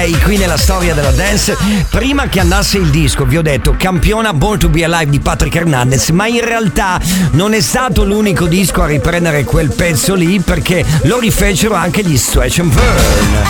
Qui nella storia della dance, prima che andasse il disco, vi ho detto, campiona Born to Be Alive di Patrick Hernandez, ma in realtà non è stato l'unico disco a riprendere quel pezzo lì, perché lo rifecero anche gli Stretch and Burn.